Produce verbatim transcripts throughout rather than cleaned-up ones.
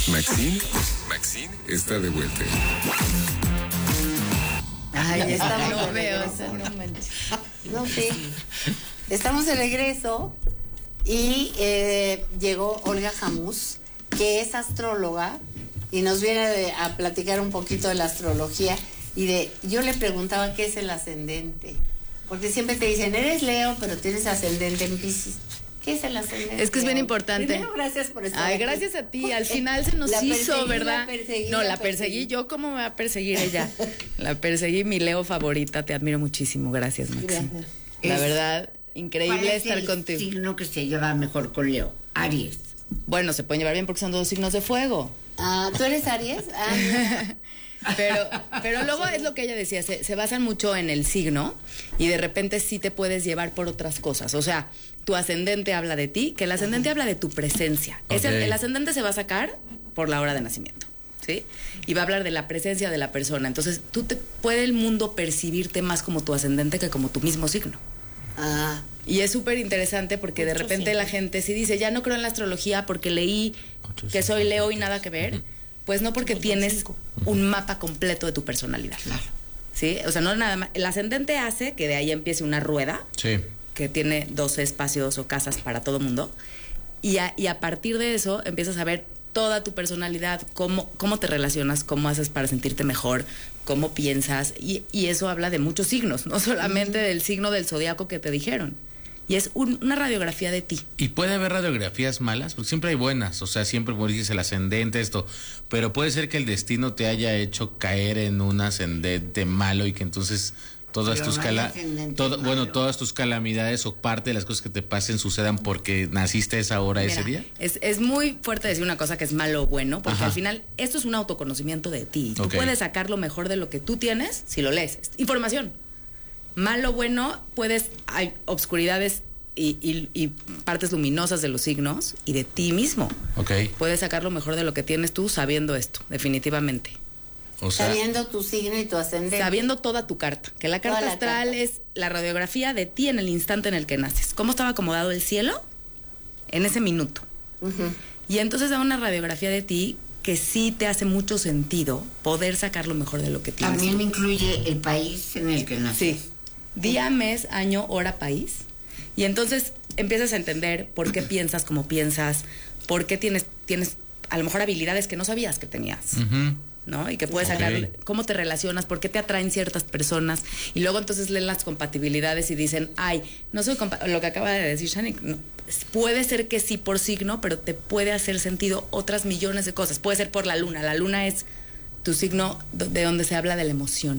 Maxine, Maxine está de vuelta. Ay, estamos No de veo, regreso. o sea, no manches. No, sí. Estamos de regreso y eh, llegó Olga Jamús, que es astróloga, y nos viene de- a platicar un poquito de la astrología. Y de, yo le preguntaba qué es el ascendente, porque siempre te dicen, eres Leo, pero tienes ascendente en Piscis. ¿Qué es el ascendente? Es que es bien importante. Primero, gracias por estar Ay, aquí. gracias a ti. Al final se nos La hizo, perseguí, ¿verdad? la perseguí, no, la la perseguí. ¿Yo cómo me va a perseguir ella? La perseguí, mi Leo favorita. Te admiro muchísimo. Gracias, Maxi. Gracias. La Es- verdad, increíble ¿Cuál es estar el contigo. signo que se lleva mejor con Leo? Aries. Bueno, se pueden llevar bien porque son dos signos de fuego. Ah, ¿tú eres Aries? Ah, Pero, pero luego es lo que ella decía, se, se basan mucho en el signo y de repente sí te puedes llevar por otras cosas. O sea, tu ascendente habla de ti, que el ascendente habla de tu presencia. Es el, Ok. el ascendente se va a sacar por la hora de nacimiento, ¿sí? Y va a hablar de la presencia de la persona. Entonces, tú te, puede el mundo percibirte más como tu ascendente que como tu mismo signo. ah, Y es súper interesante porque de Mucho repente sí. la gente si dice, ya no creo en la astrología porque leí que soy Leo y nada que ver, pues no, porque tienes un mapa completo de tu personalidad. Claro. ¿Sí? O sea, no nada más. El ascendente hace que de ahí empiece una rueda Sí. que tiene doce espacios o casas para todo mundo. Y a, y a partir de eso empiezas a ver toda tu personalidad, cómo, cómo te relacionas, cómo haces para sentirte mejor, cómo piensas. Y, y eso habla de muchos signos, no solamente del signo del zodiaco que te dijeron. Y es un- una radiografía de ti. Y puede haber radiografías malas, porque siempre hay buenas, o sea, siempre como dices el ascendente, esto, pero puede ser que el destino te haya hecho caer en un ascendente malo y que entonces todas Pero tus no hay cala ascendente todo, malo. bueno, todas tus calamidades o parte de las cosas que te pasen sucedan porque naciste a esa hora, Mira, ese día. Es, es muy fuerte decir una cosa que es malo o bueno, porque Ajá. al final esto es un autoconocimiento de ti. Tú Ok. puedes sacar lo mejor de lo que tú tienes si lo lees. Es información. Malo o bueno, puedes, hay obscuridades y, y- y partes luminosas de los signos y de ti mismo. Ok, Puedes sacar lo mejor de lo que tienes tú sabiendo esto, definitivamente. o sea, sabiendo tu signo y tu ascendente. Sabiendo toda tu carta, que la Toda carta la astral carta. es la radiografía de ti en el instante en el que naces. ¿Cómo estaba acomodado el cielo? En ese minuto. Ujú. Y entonces da una radiografía de ti que sí te hace mucho sentido poder sacar lo mejor de lo que tienes. También incluye el país en el que naces. Sí. Día, mes, año, hora, país. Y entonces empiezas a entender por qué piensas como piensas, por qué tienes, tienes a lo mejor habilidades que no sabías que tenías. ujú. ¿No? Y que puedes Ok. sacar cómo te relacionas, por qué te atraen ciertas personas. Y luego entonces leen las compatibilidades y dicen, ay, no soy compa-", lo que acaba de decir Shani, no, puede ser que sí por signo, pero te puede hacer sentido otras millones de cosas. Puede ser por la luna. La luna es tu signo do- de donde se habla de la emoción.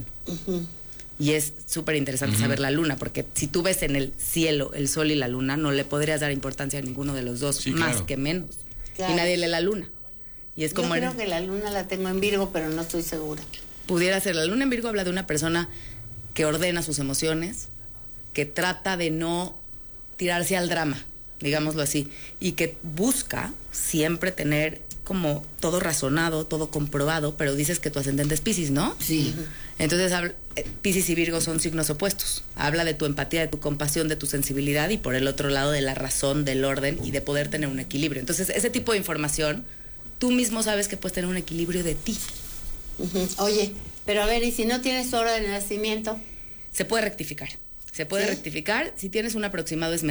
Y es súper interesante saber la luna, porque si tú ves en el cielo el sol y la luna, no le podrías dar importancia a ninguno de los dos, Sí, más claro. que menos. Claro. Y nadie lee la luna. Y es como Yo creo eres- que la luna la tengo en Virgo, pero no estoy segura. pudiera ser. La luna en Virgo habla de una persona que ordena sus emociones, que trata de no tirarse al drama, digámoslo así, y que busca siempre tener como todo razonado, todo comprobado, pero dices que tu ascendente es Piscis, ¿no? Sí. Entonces, habla- eh, Piscis y Virgo son signos opuestos. Habla de tu empatía, de tu compasión, de tu sensibilidad y por el otro lado de la razón, del orden y de poder tener un equilibrio. Entonces, ese tipo de información, tú mismo sabes que puedes tener un equilibrio de ti. Ujú. Oye, pero a ver, ¿y si no tienes hora de nacimiento? Se puede rectificar. Se puede ¿Sí? rectificar. Si tienes un aproximado es mejor.